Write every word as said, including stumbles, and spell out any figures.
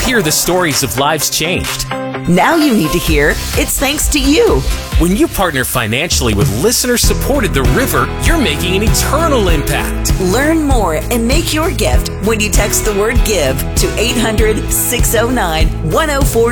hear the stories of lives changed. Now you need to hear it's thanks to you. When you partner financially with listener-supported The River, you're making an eternal impact. Learn more and make your gift when you text the word GIVE to eight hundred, six oh nine, one oh four